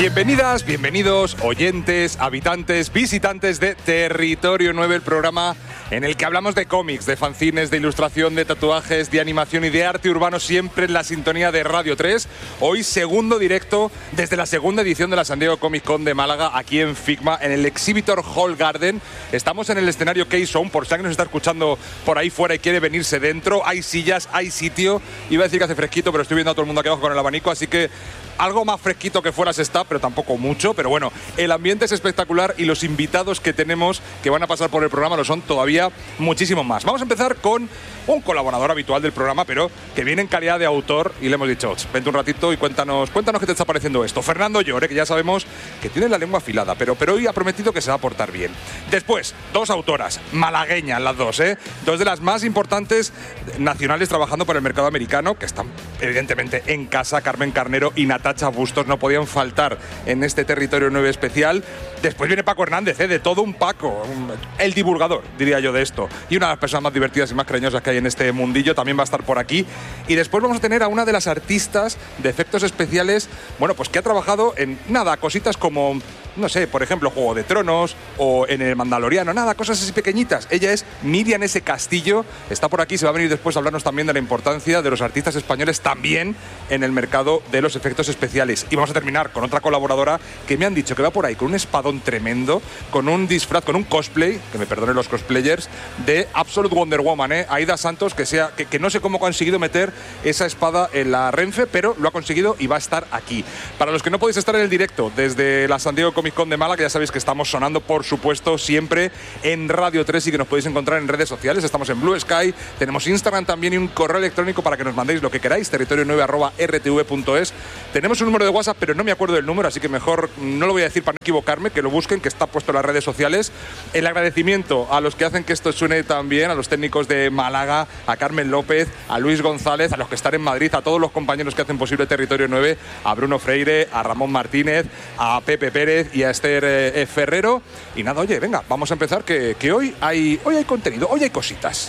Bienvenidas, bienvenidos, oyentes, habitantes, visitantes de Territorio 9, el programa en el que hablamos de cómics, de fanzines, de ilustración, de tatuajes, de animación y de arte urbano, siempre en la sintonía de Radio 3. Hoy segundo directo desde la segunda edición de la San Diego Comic Con de Málaga, aquí en Figma, en el Exhibitor Hall Garden. Estamos en el escenario K-Zone, por si alguien nos está escuchando por ahí fuera y quiere venirse dentro. Hay sillas, hay sitio. Iba a decir que hace fresquito, pero estoy viendo a todo el mundo aquí abajo con el abanico, así que algo más fresquito que fuera se está, pero tampoco mucho. Pero bueno, el ambiente es espectacular y los invitados que tenemos que van a pasar por el programa lo son todavía muchísimo más. Vamos a empezar con un colaborador habitual del programa, pero que viene en calidad de autor y le hemos dicho, vente un ratito y cuéntanos qué te está pareciendo esto. Fernando Llore, que ya sabemos que tiene la lengua afilada, pero hoy ha prometido que se va a portar bien. Después, dos autoras, malagueñas las dos, dos de las más importantes nacionales trabajando para el mercado americano, que están evidentemente en casa. Carmen Carnero y Natacha Bustos no podían faltar en este Territorio 9 especial. Después viene Paco Hernández, de todo un Paco, el divulgador, diría yo, de esto, y una de las personas más divertidas y más cariñosas que hay en este mundillo, también va a estar por aquí. Y después vamos a tener a una de las artistas de efectos especiales, bueno, pues que ha trabajado en, cositas como, no sé, por ejemplo, Juego de Tronos o en el Mandaloriano, cosas así pequeñitas. Ella es Miriam S. Castillo, está por aquí, se va a venir después a hablarnos también de la importancia de los artistas españoles también en el mercado de los efectos especiales. Y vamos a terminar con otra colaboradora que me han dicho que va por ahí con un espadón tremendo, con un disfraz, con un cosplay, que me perdonen los cosplayers, de Absolute Wonder Woman, Aida Santos, que no sé cómo ha conseguido meter esa espada en la Renfe, pero lo ha conseguido y va a estar aquí. Para los que no podéis estar en el directo desde la San Diego Comic Con de Málaga, ya sabéis que estamos sonando, por supuesto, siempre en Radio 3 y que nos podéis encontrar en redes sociales. Estamos en Blue Sky, tenemos Instagram también y un correo electrónico para que nos mandéis lo que queráis, territorio9@rtv.es. Tenemos un número de WhatsApp, pero no me acuerdo del número, así que mejor no lo voy a decir para no equivocarme, que lo busquen, que está puesto en las redes sociales. El agradecimiento a los que hacen que esto suene tan bien, a los técnicos de Málaga, a Carmen López, a Luis González, a los que están en Madrid, a todos los compañeros que hacen posible Territorio 9, a Bruno Freire, a Ramón Martínez, a Pepe Pérez y a Esther Ferrero. Y nada, oye, venga, vamos a empezar, que hoy hay contenido, hoy hay cositas.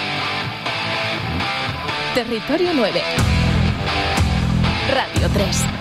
Territorio 9, Radio 3.